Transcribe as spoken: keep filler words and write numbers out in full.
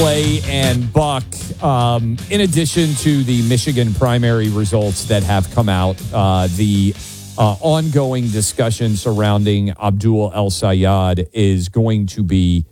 Clay and Buck, um, in addition to the Michigan primary results that have come out, uh, the uh, ongoing discussion surrounding Abdul El Sayed is going to be